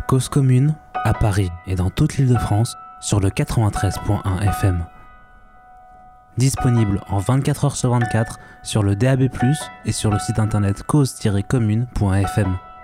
Cause commune, à Paris et dans toute l'Île-de-France, sur le 93.1 FM. Disponible en 24h sur 24 sur le DAB+, et sur le site internet cause-commune.fm.